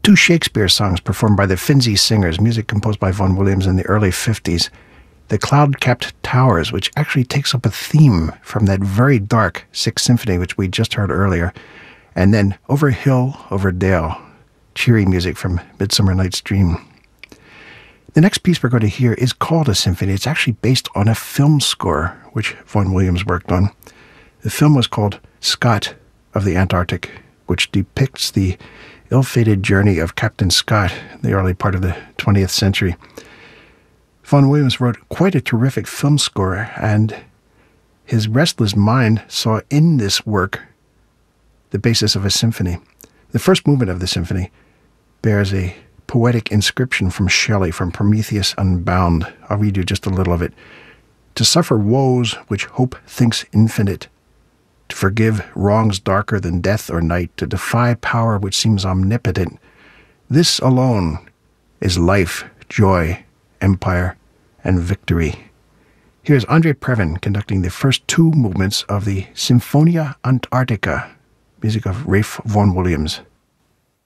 two Shakespeare songs performed by the Finzi Singers, music composed by Vaughan Williams in the early 50s. The Cloud-Capped Towers, which actually takes up a theme from that very dark Sixth Symphony, which we just heard earlier. And then Over Hill, Over Dale, cheery music from Midsummer Night's Dream. The next piece we're going to hear is called a symphony. It's actually based on a film score, which Vaughan Williams worked on. The film was called Scott of the Antarctic, which depicts the ill-fated journey of Captain Scott in the early part of the 20th century. Vaughan Williams wrote quite a terrific film score, and his restless mind saw in this work the basis of a symphony. The first movement of the symphony bears a poetic inscription from Shelley, from Prometheus Unbound. I'll read you just a little of it. To suffer woes which hope thinks infinite, to forgive wrongs darker than death or night, to defy power which seems omnipotent, this alone is life, joy, empire, and victory. Here's Andre Previn conducting the first two movements of the Symphonia Antarctica, music of Ralph Vaughan Williams.